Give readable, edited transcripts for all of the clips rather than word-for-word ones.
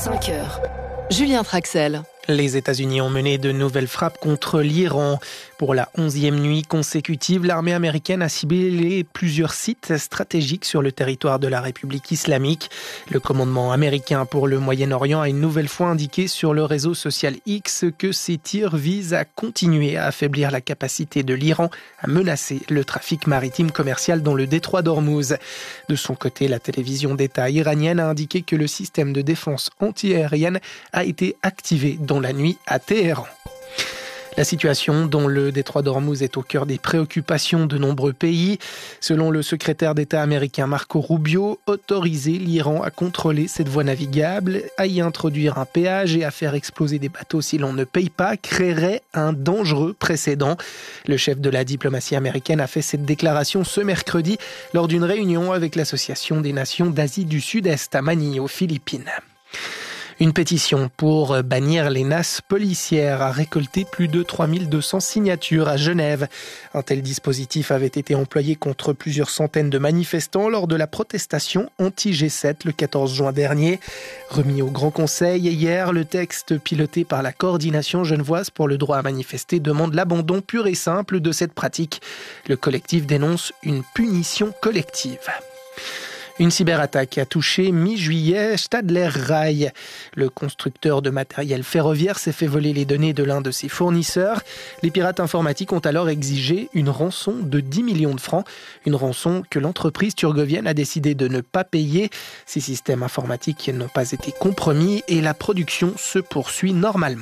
5 heures. Julien Traxel. Les États-Unis ont mené de nouvelles frappes contre l'Iran. Pour la 11e nuit consécutive, l'armée américaine a ciblé plusieurs sites stratégiques sur le territoire de la République islamique. Le commandement américain pour le Moyen-Orient a une nouvelle fois indiqué sur le réseau social X que ces tirs visent à continuer à affaiblir la capacité de l'Iran à menacer le trafic maritime commercial dans le détroit d'Ormuz. De son côté, la télévision d'État iranienne a indiqué que le système de défense antiaérienne a été activé dans la nuit à Téhéran. La situation dans le détroit d'Ormuz est au cœur des préoccupations de nombreux pays. Selon le secrétaire d'État américain Marco Rubio, autoriser l'Iran à contrôler cette voie navigable, à y introduire un péage et à faire exploser des bateaux si l'on ne paye pas créerait un dangereux précédent. Le chef de la diplomatie américaine a fait cette déclaration ce mercredi lors d'une réunion avec l'Association des nations d'Asie du Sud-Est à Manille, aux Philippines. Une pétition pour bannir les NAS policières a récolté plus de 3200 signatures à Genève. Un tel dispositif avait été employé contre plusieurs centaines de manifestants lors de la protestation anti-G7 le 14 juin dernier. Remis au Grand Conseil hier, le texte piloté par la coordination genevoise pour le droit à manifester demande l'abandon pur et simple de cette pratique. Le collectif dénonce une punition collective. Une cyberattaque a touché mi-juillet Stadler Rail. Le constructeur de matériel ferroviaire s'est fait voler les données de l'un de ses fournisseurs. Les pirates informatiques ont alors exigé une rançon de 10 millions de francs. Une rançon que l'entreprise turgovienne a décidé de ne pas payer. Ses systèmes informatiques n'ont pas été compromis et la production se poursuit normalement.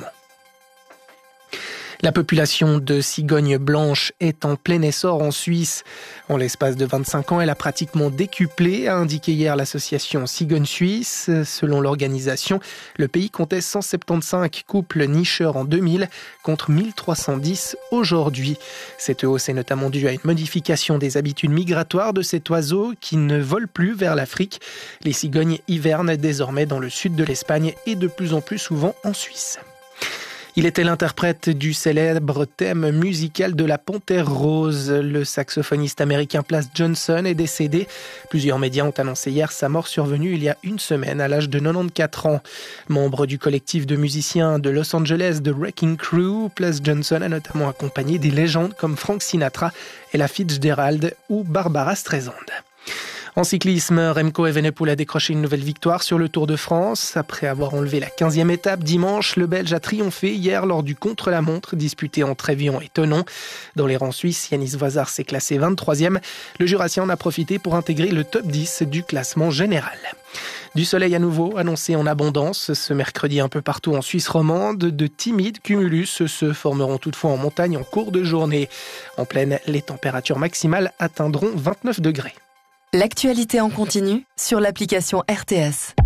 La population de cigognes blanches est en plein essor en Suisse. En l'espace de 25 ans, elle a pratiquement décuplé, a indiqué hier l'association Cigogne Suisse. Selon l'organisation, le pays comptait 175 couples nicheurs en 2000 contre 1310 aujourd'hui. Cette hausse est notamment due à une modification des habitudes migratoires de cet oiseau qui ne vole plus vers l'Afrique. Les cigognes hivernent désormais dans le sud de l'Espagne et de plus en plus souvent en Suisse. Il était l'interprète du célèbre thème musical de la Panthère Rose. Le saxophoniste américain Plas Johnson est décédé. Plusieurs médias ont annoncé hier sa mort survenue il y a une semaine à l'âge de 94 ans. Membre du collectif de musiciens de Los Angeles The Wrecking Crew, Plas Johnson a notamment accompagné des légendes comme Frank Sinatra, Ella Fitzgerald ou Barbara Streisand. En cyclisme, Remco Evenepoel a décroché une nouvelle victoire sur le Tour de France. Après avoir enlevé la 15e étape dimanche, le Belge a triomphé hier lors du contre-la-montre disputé entre Évian et Thonon. Dans les rangs suisses, Yanis Voisard s'est classé 23e. Le Jurassien en a profité pour intégrer le top 10 du classement général. Du soleil à nouveau, annoncé en abondance ce mercredi un peu partout en Suisse romande. De timides cumulus se formeront toutefois en montagne en cours de journée. En plaine, les températures maximales atteindront 29 degrés. L'actualité en continu sur l'application RTS.